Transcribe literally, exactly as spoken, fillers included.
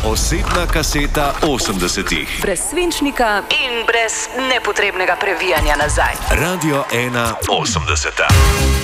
osebna kaseta osemdesetih. Brez svinčnika in brez nepotrebnega previjanja nazaj. Radio ena osemdeseta.